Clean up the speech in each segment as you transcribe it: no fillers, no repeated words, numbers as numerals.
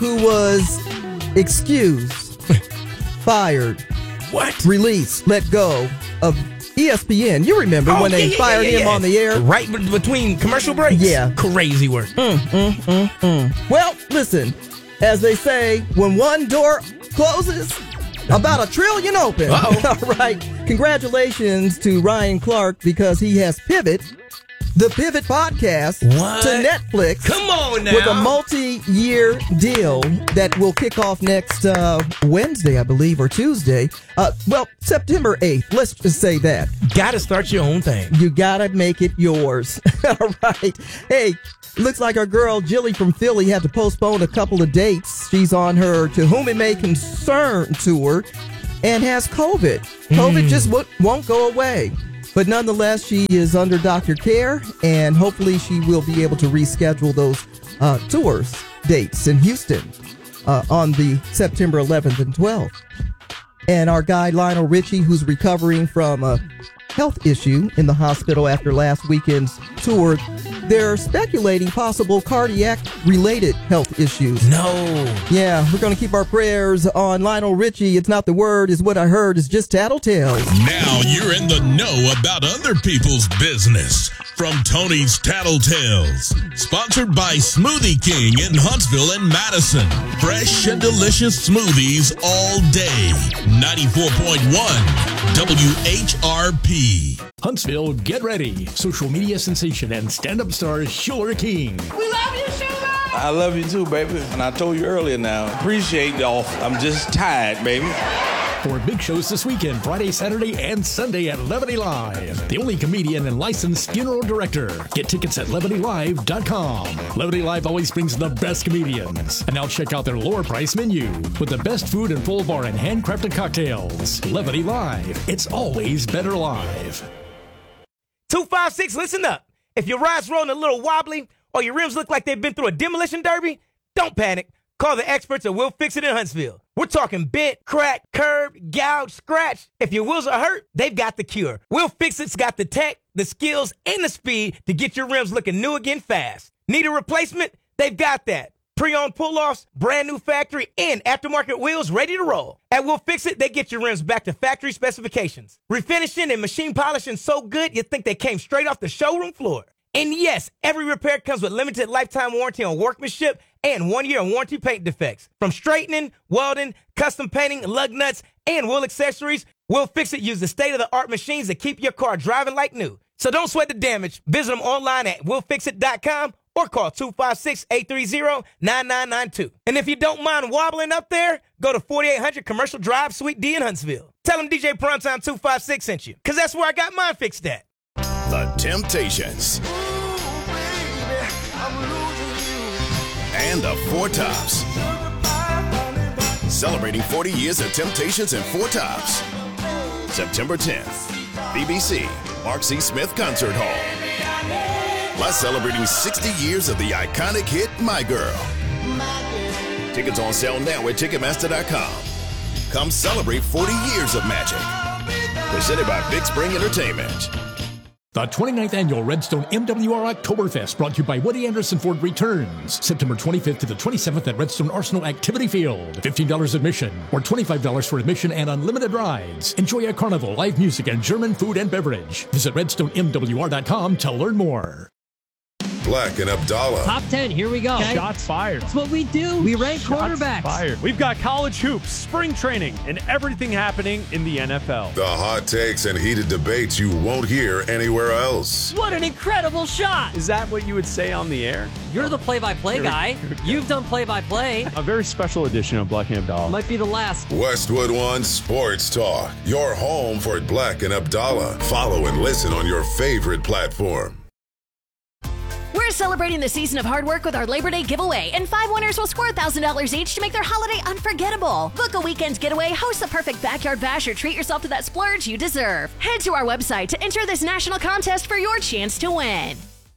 who was excused, fired, released, let go of ESPN. You remember when they fired him on the air? Right between commercial breaks? Yeah. Crazy work. Well, listen, as they say, when one door closes, about 1 trillion open. All right. Congratulations to Ryan Clark because he has the Pivot podcast to Netflix. Come on now. With a multi-year deal that will kick off next Wednesday, I believe, or Tuesday. September 8th. Let's just say that. Gotta start your own thing. You gotta make it yours. All right. Hey, looks like our girl Jilly from Philly had to postpone a couple of dates. She's on her To Whom It May Concern tour and has COVID. COVID just won't go away. But nonetheless, she is under doctor care, and hopefully she will be able to reschedule those tours dates in Houston on the September 11th and 12th. And our guy Lionel Richie, who's recovering from a health issue in the hospital after last weekend's tour, they're speculating possible cardiac-related health issues. No. Yeah, we're going to keep our prayers on Lionel Richie. It's not the word, is what I heard. It's just tattletales. Now you're in the know about other people's business. From Tony's Tattletales. Sponsored by Smoothie King in Huntsville and Madison. Fresh and delicious smoothies all day. 94.1 WHRP. Huntsville, get ready. Social media sensation and stand-up star Shuler King. We love you, Shuler! I love you too, baby. And I told you earlier now, appreciate y'all. I'm just tired, baby. For big shows this weekend, Friday, Saturday, and Sunday at Levity Live. The only comedian and licensed funeral director. Get tickets at LevityLive.com. Levity Live always brings the best comedians. And now check out their lower price menu with the best food and full bar and handcrafted cocktails. Levity Live. It's always better live. 256, listen up. If your ride's rolling a little wobbly or your rims look like they've been through a demolition derby, don't panic. Call the experts at We'll Fix It in Huntsville. We're talking bent, crack, curb, gouge, scratch. If your wheels are hurt, they've got the cure. We'll Fix It's got the tech, the skills, and the speed to get your rims looking new again fast. Need a replacement? They've got that. Pre-owned pull-offs, brand new factory, and aftermarket wheels ready to roll. At We'll Fix It, they get your rims back to factory specifications. Refinishing and machine polishing so good you'd think they came straight off the showroom floor. And yes, every repair comes with limited lifetime warranty on workmanship and 1 year on warranty paint defects. From straightening, welding, custom painting, lug nuts, and wheel accessories, We'll Fix It use the state-of-the-art machines that keep your car driving like new. So don't sweat the damage. Visit them online at willfixit.com or call 256-830-9992. And if you don't mind wobbling up there, go to 4800 Commercial Drive, Suite D in Huntsville. Tell them DJ Primetime 256 sent you, because that's where I got mine fixed at. The Temptations. And the Four Tops. Celebrating 40 years of Temptations and Four Tops. September 10th, BBC, Mark C. Smith Concert Hall. Plus celebrating 60 years of the iconic hit, My Girl. Tickets on sale now at Ticketmaster.com. Come celebrate 40 years of magic. Presented by Big Spring Entertainment. The 29th Annual Redstone MWR Oktoberfest, brought to you by Woody Anderson Ford, returns September 25th to the 27th at Redstone Arsenal Activity Field. $15 admission or $25 for admission and unlimited rides. Enjoy a carnival, live music, and German food and beverage. Visit RedstoneMWR.com to learn more. Black and Abdallah. Top 10, here we go. Okay. Shots fired. That's what we do. We rank quarterbacks. Fired. We've got college hoops, spring training, and everything happening in the NFL. The hot takes and heated debates you won't hear anywhere else. What an incredible shot. Is that what you would say on the air? You're the play-by-play guy. You've done play-by-play. A very special edition of Black and Abdallah. Might be the last. Westwood One Sports Talk. Your home for Black and Abdallah. Follow and listen on your favorite platform. We're celebrating the season of hard work with our Labor Day giveaway, and 5 winners will score $1,000 each to make their holiday unforgettable. Book a weekend getaway, host the perfect backyard bash, or treat yourself to that splurge you deserve. Head to our website to enter this national contest for your chance to win.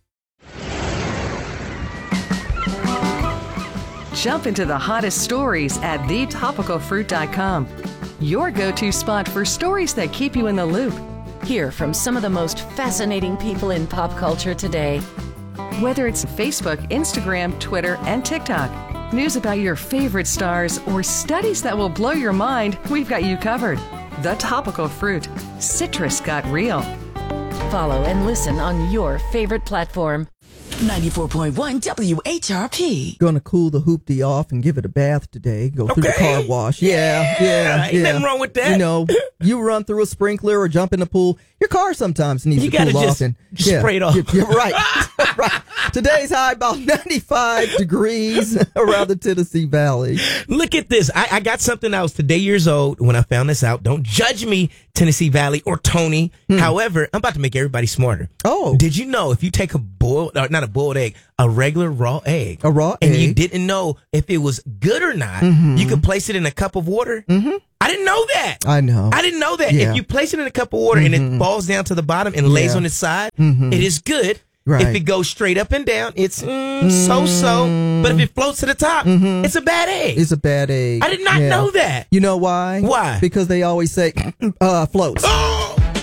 Jump into the hottest stories at thetopicalfruit.com. Your go-to spot for stories that keep you in the loop. Hear from some of the most fascinating people in pop culture today. Whether it's Facebook, Instagram, Twitter, and TikTok, News about your favorite stars or studies that will blow your mind, we've got you covered. The Topical Fruit. Citrus got real. Follow and listen on your favorite platform. 94.1 WHRP. Gonna cool the hoopty off and give it a bath today. Go through the car wash. Yeah. Ain't nothing wrong with that. You know, you run through a sprinkler or jump in the pool. Your car sometimes needs to cool off. And spray it off. You're right. Right. Today's high about 95 degrees around the Tennessee Valley. Look at this. I got something. I was today years old when I found this out. Don't judge me, Tennessee Valley or Tony. However, I'm about to make everybody smarter. Oh. Did you know if you take a not a boiled egg, a regular raw egg. A raw and egg. you didn't know if it was good or not, you could place it in a cup of water. I didn't know that. I know. I didn't know that. Yeah. If you place it in a cup of water and it falls down to the bottom and lays on its side, it is good. Right. If it goes straight up and down, it's so-so. But if it floats to the top, it's a bad egg. It's a bad egg. I did not know that. You know why? Why? Because they always say floats.